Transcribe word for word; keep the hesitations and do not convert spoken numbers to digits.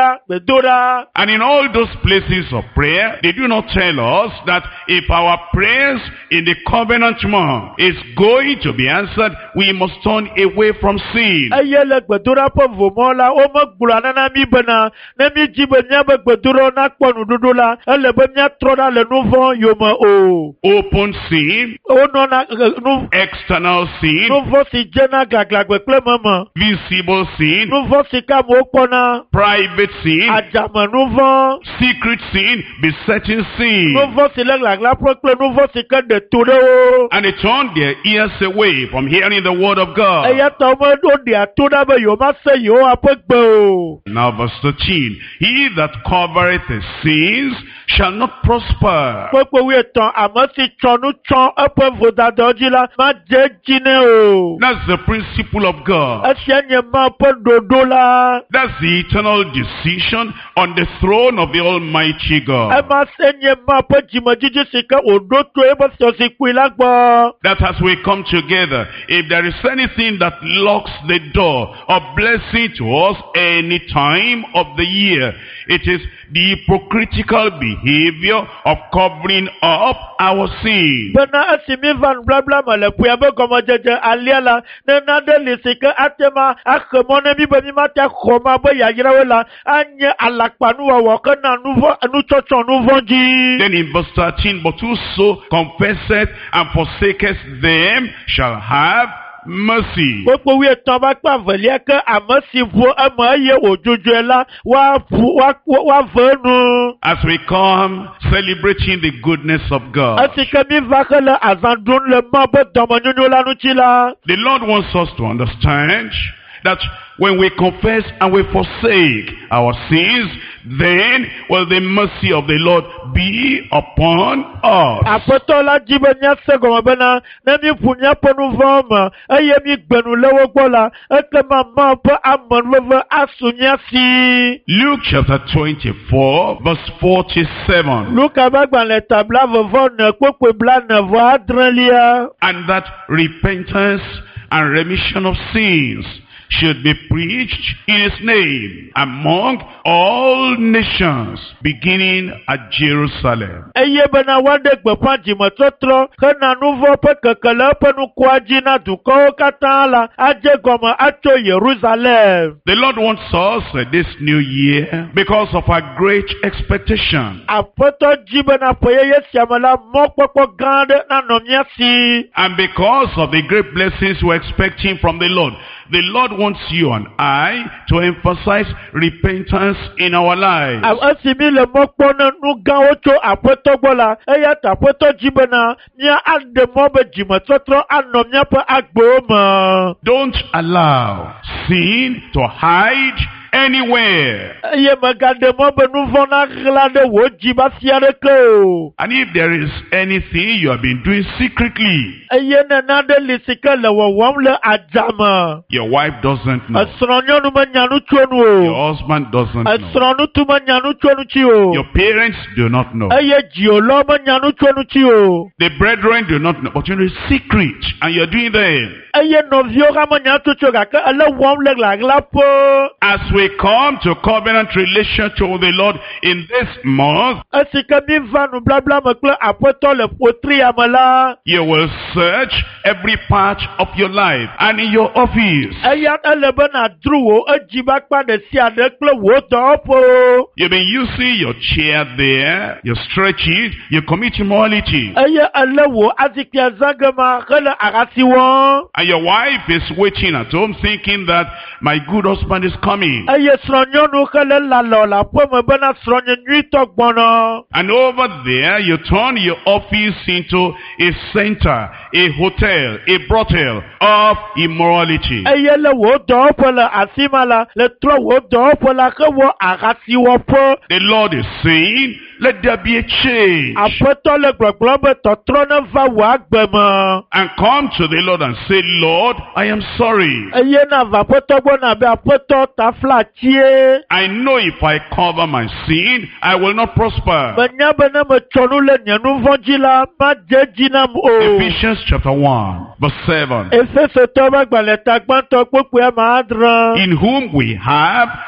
gbedora, gbedora. And in all those places of prayer, they do not tell us that if our prayers in the covenant month is going to be answered, we must turn away from sin. Eye le gbedora pe vomola, o me gblɔ nana mi bena, ne mi dzi be miabe gbedora na kpɔ nuɖuɖu la, ele be miatrɔ ɖa le nu vɔ yome o. Open sin, O nɔna nu external sin, nu vɔ si dzena glaglagbɛ kple meme, visible sin, nu vɔ si ka mo kpɔna, private sin, adzame nu vɔ, secret sin, besetting sin. nu vɔ si le glagla ƒe kple nu vɔ si ke ɖe to ɖe wo. And they turn their ears away from hearing the word of God. Eya ta wo ɖo ɖea to ɖa be yewo se Yehowa ƒe gbe o. Now verse thirteen, he that covereth his sins shall not prosper. Kpekpe wi etɔ̃, ame si tsɔ nu tsɔ eƒe vodadawo dzi la, ma dze dzi nɛ o. That's the principle of God. Esia nye ma ƒe ɖoɖo la. That's the eternal decision on the throne of the Almighty God. Ema se nye ma ƒe dzimedzidzi si ke wòɖo to eƒe zɔzikpui la gbɔ. That as we come together, if there is anything that locks the door of blessing to us any time of the year, it is the hypocritical behavior of covering up our sin. Bena esi mi va nubabla me le ƒoa be gɔmedzedze alia la, ne naɖe li si ke ate ma axe mɔ ne mi be mi mate xɔ ma be yayrawo la, anye alakpanuwɔwɔ ke na nuvɔ nutsɔtsɔ nuvɔ dzi. Then in verse thirteen, but whoso confesseth and forsaketh them shall have mercy. Kpekpe wi etɔ̃ ba kpe avelia ke ame si vo eme eye wòdzodzoe la, woaƒu woave nu. As we come celebrating the goodness of God, Esi ke mi va ke le azã ɖum le ma be dɔmenyonyo la ŋuti la, the Lord wants us to understand that when we confess and we forsake our sins, then will the mercy of the Lord be upon us. Aƒetɔ la dzi be míase gɔme bena ne mi ƒu míaƒe nu vɔwo me eye mi gbenu le wo gbɔ la, ekema Mawu ƒe amenuveve asu mía si. Luke chapter twenty-four verse forty-seven. Luka be agbalẽ ta blavevɔ ne kpekpe blaene-vɔ adrelia. And that repentance and remission of sins should be preached in his name among all nations, beginning at Jerusalem. Eye bena woaɖe gbeƒã dzimetɔtrɔ hena nu vɔ ƒe keke le eƒe nukua dzi na dukɔwo katã la, adze gɔme atso Yerusalem. The Lord wants us uh, this new year, because of our great expectation, Aƒetɔ dzi bena ƒe yeye sia me la, mɔkpɔkpɔ gã aɖe nanɔ mía si. and because of the great blessings we're expecting from the Lord. The Lord wants you and I to emphasize repentance in our lives. Esi mi le mɔ kpɔ ne nu gãwo tso aƒetɔ gbɔ la, eya ta aƒetɔ dzi bena mía aɖe mɔ be dzimetɔtrɔ anɔ míaƒe agbewo me. Don't allow sin to hide anywhere. Eye megaɖe mɔ be nu vɔ naɣla ɖe wò dzi va fia ɖeke o. And if there is anything you have been doing secretly, Eye ne naɖe li si ke le wɔwɔm le adzame, your wife doesn't know, esrɔ̃nyɔnu menya nu tso nu your o, husband doesn't know, esrɔ̃nutu menya nu tso nu tsi o, your parents do not know, eye dziolɔ menya nu tso nu tsi o, the brethren do not know, but you know it's secret and you're doing them. eye nɔviwo hã menya tu tso gake ele wɔm le ɣlaɣlaƒe. As we come to covenant relationship with the Lord in this month, Esi ke mi va nublabla me kple aƒetɔ le ƒotria me la, you will search every part of your life and in your office. eya ele be nadru wò edzi be akpa ɖe sia ɖe kple wò dɔwɔƒewo. You've been using your chair there, you stretch it, you commit immorality. Eye ele wò azikpia zã ma hele ahasi wɔm. And your wife is waiting at home thinking that my good husband is coming. Eye srɔ̃nyɔnu hele lalɔ le aƒe me bena srɔ̃nye nyuitɔ gbɔnɔ. And over there, you turn your office into a center, a hotel, a brothel of immorality. Eye le wò dɔwɔƒe le afi ma la, le trɔ wò dɔwɔƒe la he wɔ ahasiwɔƒe. The Lord is saying, let there be a change. Aƒetɔ le gbɔgblɔm be tɔtrɔ ne va wò agbe me. And come to the Lord and say, Lord, I am sorry. Eye na va aƒetɔ gbɔna be aƒetɔ ta fla tie. I know if I cover my sin, I will not prosper. Menya be ne metsɔ nu le nye nu vɔ̃ dzi la, madze dzi nam o. Ephesians chapter one, verse seven. Efesotɔ be agbalẽ ta gbãtɔ kpekpe ame adre. In whom we have